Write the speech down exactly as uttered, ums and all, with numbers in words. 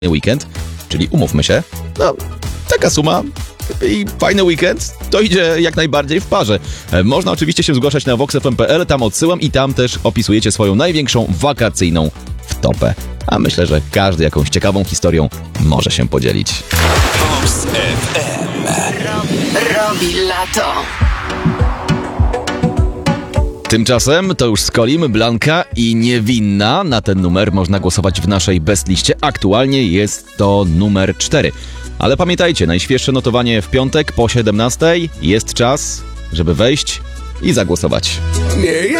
weekend, czyli umówmy się, no taka suma i fajny weekend to idzie jak najbardziej w parze. Można oczywiście się zgłaszać na vox f m kropka p l, tam odsyłam i tam też opisujecie swoją największą wakacyjną wtopę. A myślę, że każdy jakąś ciekawą historią może się podzielić. Vox F M. Robi, robi lato. Tymczasem to już Skolim, Blanka i Niewinna. Na ten numer można głosować w naszej best liście. Aktualnie jest to numer cztery. Ale pamiętajcie, najświeższe notowanie w piątek po siedemnastej. Jest czas, żeby wejść i zagłosować. Nie